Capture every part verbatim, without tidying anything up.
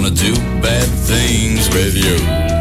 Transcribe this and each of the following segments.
gonna do bad things with you.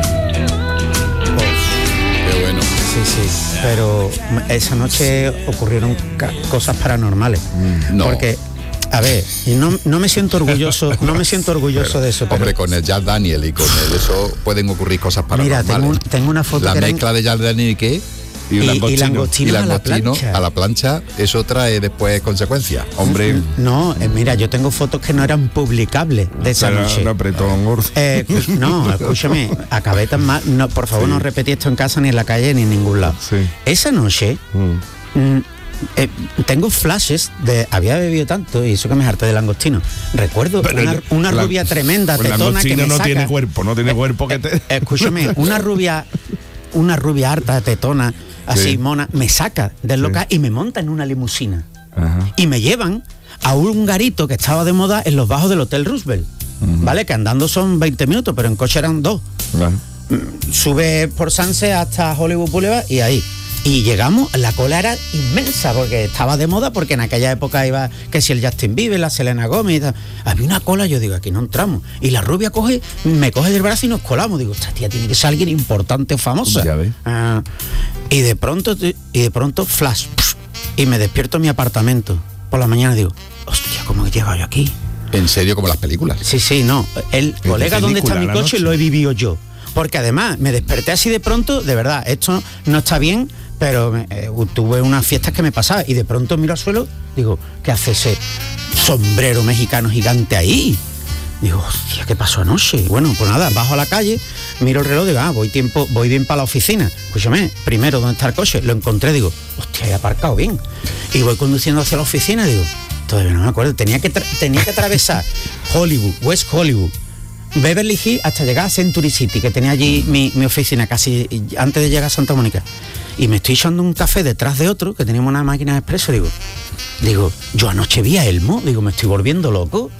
Qué bueno. Sí, sí, pero esa noche ocurrieron ca- cosas paranormales. Mm, no. Porque, a ver, y no, no me siento orgulloso, no me siento orgulloso pero, de eso. Hombre, pero... con el Jack Daniel y con el eso pueden ocurrir cosas paranormales. Mira, tengo, un, tengo una foto La que mezcla eran... de Jack Daniel y qué. Y, y langostino, y langostino, y langostino a, la plancha. a la plancha, eso trae después consecuencias. Hombre. No, eh, mira, yo tengo fotos que no eran publicables de esa Era noche. Un apretón gordo. Eh, no, escúchame, acabé tan mal. No, por favor, sí. No repetí esto en casa, ni en la calle, ni en ningún lado. Sí. Esa noche mm. Mm, eh, tengo flashes de había bebido tanto y eso que me harté de langostino. Recuerdo Pero una, una la, rubia tremenda, pues tetona que me no saca. tiene cuerpo, no tiene cuerpo que te. Eh, escúchame, una rubia, una rubia harta, tetona. Así, sí. Mona, me saca del local sí. Y me monta en una limusina. Ajá. Y me llevan a un garito que estaba de moda en los bajos del Hotel Roosevelt. Uh-huh. ¿Vale? Que andando son veinte minutos, pero en coche eran dos. Uh-huh. Sube por Sunset hasta Hollywood Boulevard y ahí. Y llegamos, la cola era inmensa porque estaba de moda, porque en aquella época iba que si el Justin Bieber, la Selena Gomez y tal. Había una cola, yo digo, aquí no entramos. Y la rubia coge, me coge del brazo y nos colamos. Digo, esta tía tiene que ser alguien importante o famosa. Ya ves. Uh, y de pronto, y de pronto, flash. Y me despierto en mi apartamento. Por la mañana digo, hostia, ¿cómo he llegado yo aquí? ¿En serio, como las películas? Sí, sí, no. El colega donde está mi coche lo he vivido yo. Porque además me desperté así de pronto, de verdad, esto no está bien, pero eh, tuve unas fiestas que me pasaban y de pronto miro al suelo, digo, ¿qué hace ese sombrero mexicano gigante ahí? Digo, hostia, ¿qué pasó anoche? Y bueno, pues nada, bajo a la calle, miro el reloj, digo, ah, voy tiempo, voy bien para la oficina. Escúchame, primero, ¿dónde está el coche? Lo encontré, digo, hostia, he aparcado bien. Y voy conduciendo hacia la oficina, digo, todavía no me acuerdo, tenía que, tra- tenía que atravesar Hollywood, West Hollywood, Beverly Hills hasta llegar a Century City, que tenía allí mi, mi oficina casi antes de llegar a Santa Mónica. Y me estoy echando un café detrás de otro, que teníamos una máquina de expreso, digo, digo, yo anoche vi a Elmo, digo, me estoy volviendo loco.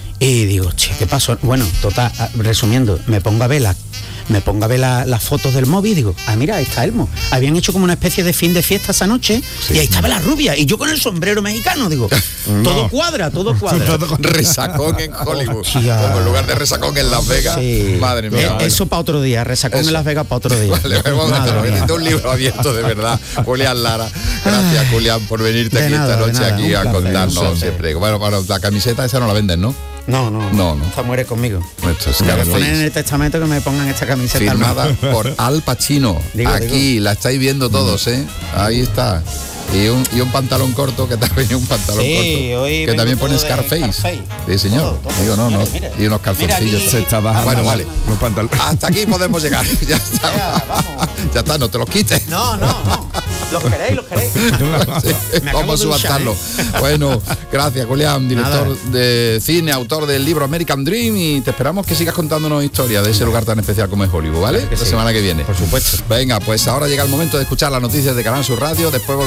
Y digo, che, ¿qué pasó? Bueno, total, resumiendo, me pongo a ver la, me pongo a ver la, las fotos del móvil y digo, ah, mira, ahí está Elmo. Habían hecho como una especie de fin de fiesta esa noche, sí. Y ahí estaba la rubia, y yo con el sombrero mexicano, digo, no. todo cuadra, todo cuadra. Resacón en Hollywood, como en lugar de resacón en Las Vegas, sí. Madre mía. Eh, eso para otro día, resacón eso. En Las Vegas para otro día. Vale, vamos a tener un libro abierto, de verdad. Julián Lara, gracias Julián por venirte de aquí nada, esta noche aquí a contarnos siempre. Bueno, bueno, la camiseta esa no la venden, ¿no? No, no, no, no. Esta muere conmigo. Esto es me ponen en el testamento que me pongan esta camiseta firmada por Al Pacino. Digo, aquí digo. La estáis viendo todos, ¿eh? Ahí está. Y un, y un pantalón corto, que también un pantalón sí, corto. Hoy que también pone Scarface. Scarface. Sí, señor. Todo, todo. Digo, no, no. Mira, mira. Y unos calzoncillos. Se está bajando. Bueno, vale. Los pantalones. Hasta aquí podemos llegar. Ya está. Ya, vamos. Ya está, no te los quites. No, no, no. Los queréis, los queréis. Sí, vamos a subastarlo. ¿eh? Bueno, gracias, Julián, director Nada. de cine, autor del libro American Dream, y te esperamos que sigas contándonos historias de ese lugar tan especial como es Hollywood, ¿vale? Claro la sí. semana que viene. Por supuesto. Venga, pues ahora llega el momento de escuchar las noticias de Canal Sur Radio, después volvemos